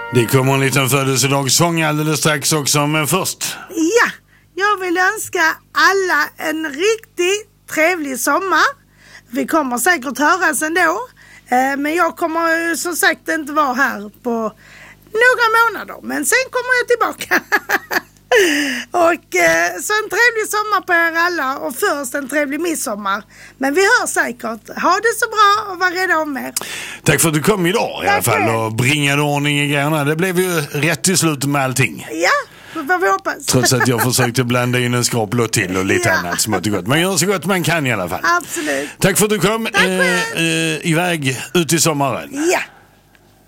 Det kommer en liten födelsedagssång alldeles strax också, men först. Ja, jag vill önska alla en riktigt trevlig sommar. Vi kommer säkert höras ändå. Men jag kommer som sagt inte vara här på några månader. Men sen kommer jag tillbaka. Och så en trevlig sommar på er alla. Och först en trevlig midsommar. Men vi hörs säkert. Ha det så bra och var rädda om er. Tack för att du kom idag i alla fall och bringade ordning i grejerna. Det blev ju rätt i slutet med allting. Ja, vad vi hoppas. Trots att jag försökte blanda in en skrapblått till och lite annat smått och gott. Man gör så gott man kan i alla fall. Absolut. Tack för att du kom iväg ut i sommaren. Ja.